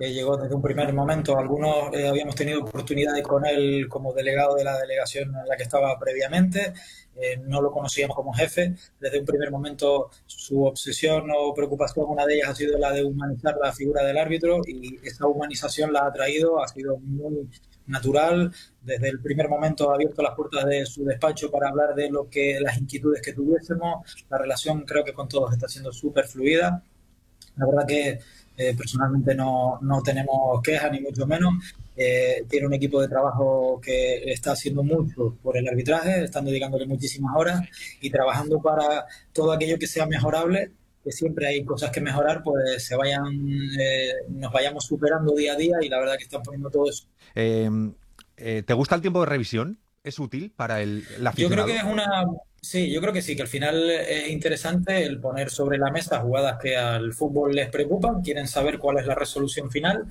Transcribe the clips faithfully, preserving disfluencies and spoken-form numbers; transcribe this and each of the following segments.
que llegó desde un primer momento. Algunos eh, habíamos tenido oportunidad de con él como delegado de la delegación en la que estaba previamente. Eh, no lo conocíamos como jefe. Desde un primer momento su obsesión o preocupación, una de ellas ha sido la de humanizar la figura del árbitro, y esa humanización la ha traído, ha sido muy natural. Desde el primer momento ha abierto las puertas de su despacho para hablar de lo que las inquietudes que tuviésemos. La relación creo que con todos está siendo súper fluida. La verdad que eh, personalmente no, no tenemos quejas ni mucho menos. Eh, tiene un equipo de trabajo que está haciendo mucho por el arbitraje, están dedicándole muchísimas horas y trabajando para todo aquello que sea mejorable, que siempre hay cosas que mejorar, pues se vayan, eh, nos vayamos superando día a día, y la verdad que están poniendo todo eso. Eh, eh, ¿Te gusta el tiempo de revisión? ¿Es útil para el, el Yo creo aficionado? que es una... Sí, yo creo que sí, que al final es interesante el poner sobre la mesa jugadas que al fútbol les preocupan, quieren saber cuál es la resolución final,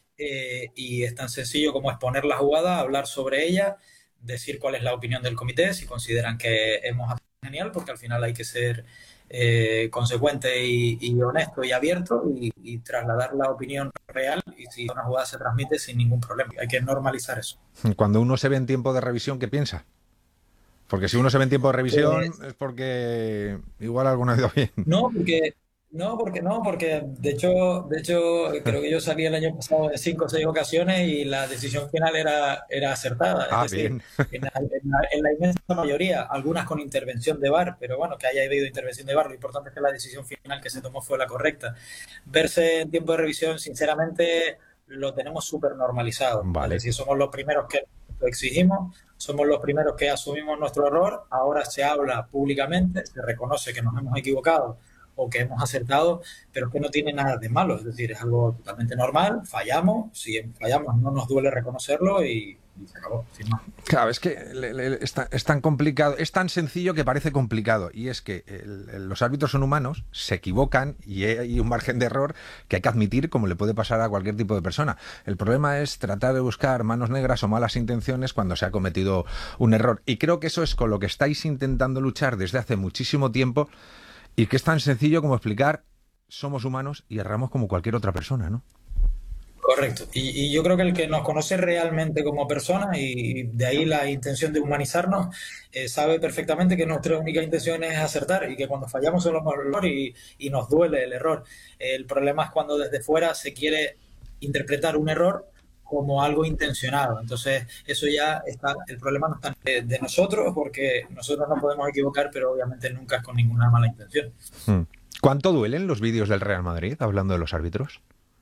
eh, y es tan sencillo como exponer la jugada, hablar sobre ella, decir cuál es la opinión del comité, si consideran que hemos actuado genial, porque al final hay que ser eh, consecuente y, y honesto y abierto, y, y trasladar la opinión real, y si una jugada se transmite sin ningún problema. Hay que normalizar eso. Cuando uno se ve en tiempo de revisión, ¿qué piensa? Porque si uno se ve en tiempo de revisión Pues es porque igual algo no ha ido bien. no, porque no, porque no, porque de hecho, de hecho, creo que yo salí el año pasado en cinco o seis ocasiones y la decisión final era, era acertada. Es Ah, decir, bien. en la, en la- en la inmensa mayoría, algunas con intervención de V A R, pero bueno, que haya habido intervención de V A R, lo importante es que la decisión final que se tomó fue la correcta. Verse en tiempo de revisión, sinceramente, lo tenemos súper normalizado. Es Vale. decir, somos los primeros que lo exigimos, somos los primeros que asumimos nuestro error. Ahora se habla públicamente, se reconoce que nos hemos equivocado o que hemos acertado, pero que no tiene nada de malo. Es decir, es algo totalmente normal. Fallamos, si fallamos no nos duele reconocerlo, y, y se acabó, sin más. Claro, es que le- le- es, tan, es tan complicado, es tan sencillo que parece complicado. Y es que el- el- los árbitros son humanos, se equivocan y hay un margen de error que hay que admitir, como le puede pasar a cualquier tipo de persona. El problema es tratar de buscar manos negras o malas intenciones cuando se ha cometido un error. Y creo que eso es con lo que estáis intentando luchar desde hace muchísimo tiempo, y que es tan sencillo como explicar: somos humanos y erramos como cualquier otra persona, ¿no? Correcto. Y, y yo creo que el que nos conoce realmente como personas, y de ahí la intención de humanizarnos, eh, sabe perfectamente que nuestra única intención es acertar, y que cuando fallamos somos el error, y, y nos duele el error. El problema es cuando desde fuera se quiere interpretar un error como algo intencionado. Entonces, eso ya está, el problema no está de, de nosotros, porque nosotros no podemos equivocar, pero obviamente nunca es con ninguna mala intención. Hmm. ¿Cuánto duelen los vídeos del Real Madrid hablando de los árbitros?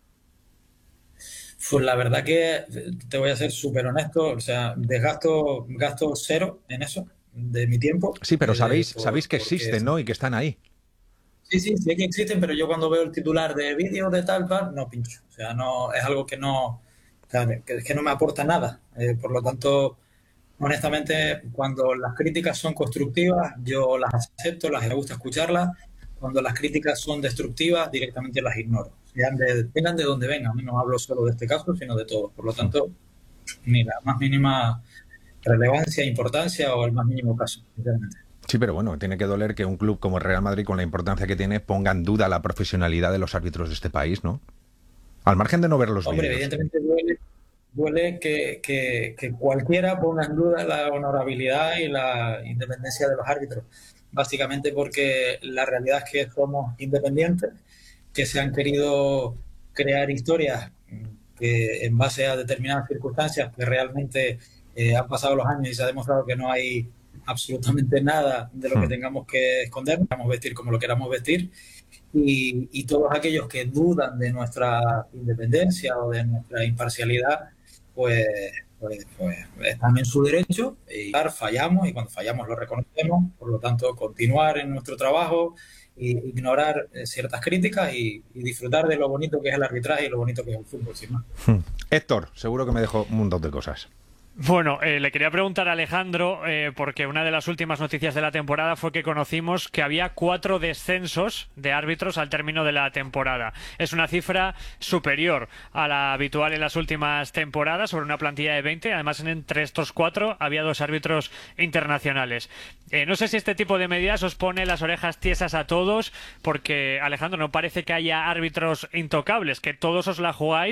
Pues la verdad que te voy a ser súper honesto, o sea, desgasto gasto cero en eso, de mi tiempo, Sí, pero eh, sabéis, por, sabéis que porque existen, ¿no? Y que están ahí. sí, sí, sí que existen, pero yo cuando veo el titular de vídeo de tal, tal, no pincho. O sea, no, es algo que no, o sea, que, que no me aporta nada. Eh, por lo tanto, honestamente, cuando las críticas son constructivas, yo las acepto, las me gusta escucharlas. Cuando las críticas son destructivas, directamente las ignoro. Sean de, vengan de donde vengan. A mí no hablo solo de este caso, sino de todos. Por lo Hmm. tanto, ni la más mínima relevancia, importancia o el más mínimo caso, sinceramente. Sí, pero bueno, tiene que doler que un club como el Real Madrid, con la importancia que tiene, ponga en duda la profesionalidad de los árbitros de este país, ¿no? Al margen de no ver los Hombre, vídeos. evidentemente duele, duele que, que, que cualquiera ponga en duda la honorabilidad y la independencia de los árbitros. Básicamente porque la realidad es que somos independientes, que se han querido crear historias que en base a determinadas circunstancias que realmente eh, han pasado los años y se ha demostrado que no hay absolutamente nada de lo que Hmm. tengamos que esconder, vamos a vestir como lo queramos vestir, y, y todos aquellos que dudan de nuestra independencia o de nuestra imparcialidad, pues, pues, pues están en su derecho, y fallamos, y cuando fallamos lo reconocemos. Por lo tanto, continuar en nuestro trabajo, e ignorar eh, ciertas críticas, y, y disfrutar de lo bonito que es el arbitraje y lo bonito que es el fútbol, sin más. Hmm. Héctor, seguro que me dejó un montón de cosas. Bueno, eh, le quería preguntar a Alejandro, eh, porque una de las últimas noticias de la temporada fue que conocimos que había cuatro descensos de árbitros al término de la temporada. Es una cifra superior a la habitual en las últimas temporadas, sobre una plantilla de veinte. Además, entre estos cuatro había dos árbitros internacionales. Eh, no sé si este tipo de medidas os pone las orejas tiesas a todos, porque, Alejandro, no parece que haya árbitros intocables, que todos os la jugáis